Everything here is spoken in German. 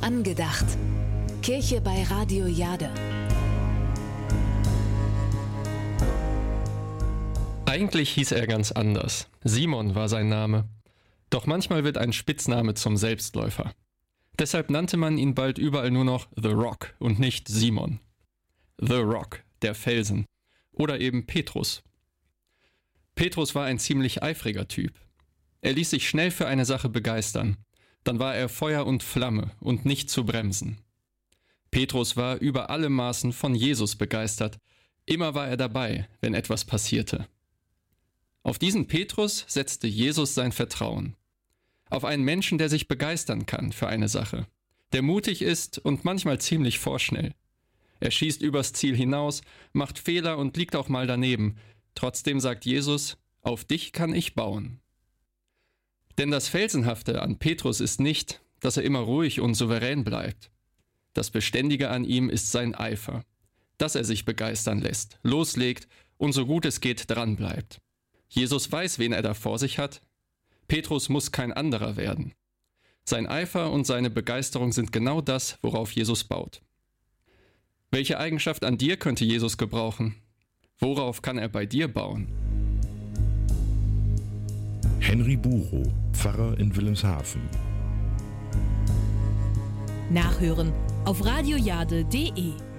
Angedacht. Kirche bei Radio Jade. Eigentlich hieß er ganz anders. Simon war sein Name. Doch manchmal wird ein Spitzname zum Selbstläufer. Deshalb nannte man ihn bald überall nur noch The Rock und nicht Simon. The Rock, der Felsen. Oder eben Petrus. Petrus war ein ziemlich eifriger Typ. Er ließ sich schnell für eine Sache begeistern. Dann war er Feuer und Flamme und nicht zu bremsen. Petrus war über alle Maßen von Jesus begeistert. Immer war er dabei, wenn etwas passierte. Auf diesen Petrus setzte Jesus sein Vertrauen. Auf einen Menschen, der sich begeistern kann für eine Sache, der mutig ist und manchmal ziemlich vorschnell. Er schießt übers Ziel hinaus, macht Fehler und liegt auch mal daneben. Trotzdem sagt Jesus, auf dich kann ich bauen. Denn das Felsenhafte an Petrus ist nicht, dass er immer ruhig und souverän bleibt. Das Beständige an ihm ist sein Eifer, dass er sich begeistern lässt, loslegt und so gut es geht dranbleibt. Jesus weiß, wen er da vor sich hat. Petrus muss kein anderer werden. Sein Eifer und seine Begeisterung sind genau das, worauf Jesus baut. Welche Eigenschaft an dir könnte Jesus gebrauchen? Worauf kann er bei dir bauen? Henry Burow, Pfarrer in Wilhelmshaven. Nachhören auf radiojade.de